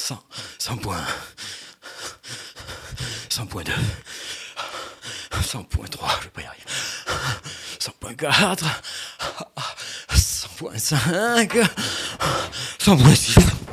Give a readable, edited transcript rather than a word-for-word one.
100 points. 100.2. 100.3, je vais pas y arriver. 100.4. 100.5. 100.6.